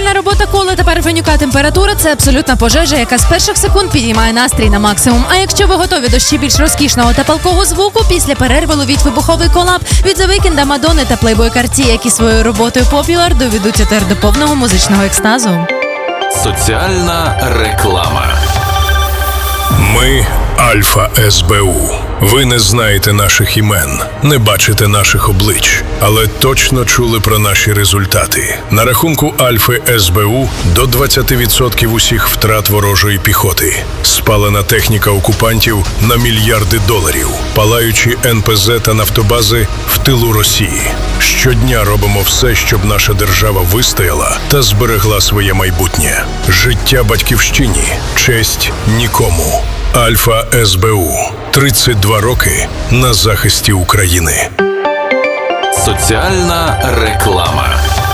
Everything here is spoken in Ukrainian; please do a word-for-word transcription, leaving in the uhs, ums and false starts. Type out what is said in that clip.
Повільна робота кола та парфенюка температура – це абсолютна пожежа, яка з перших секунд підіймає настрій на максимум. А якщо ви готові до ще більш розкішного та палкого звуку, після перерви ловіть вибуховий колаб від The Weeknd, Мадонни та Playboy Carti, які своєю роботою Popular доведуть етер до повного музичного екстазу. Соціальна реклама. Ми – Альфа Ес Бе У. Ви не знаєте наших імен, не бачите наших облич, але точно чули про наші результати. На рахунку Альфи Ес Бе У до двадцять відсотків усіх втрат ворожої піхоти. Спалена техніка окупантів на мільярди доларів. Палаючі Ен Пе Зе та нафтобази в тилу Росії. Щодня робимо все, щоб наша держава вистояла та зберегла своє майбутнє. Життя батьківщині, честь нікому. Альфа Ес Бе У. тридцять два роки на захисті України. Соціальна реклама.